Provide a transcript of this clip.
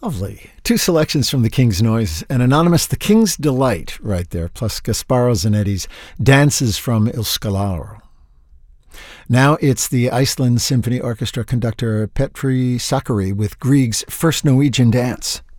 Lovely. Two selections from The King's Noise and Anonymous, The King's Delight right there, plus Gasparo Zanetti's Dances from Il Scalaro. Now it's the Iceland Symphony Orchestra conductor Petri Sakari with Grieg's First Norwegian Dance.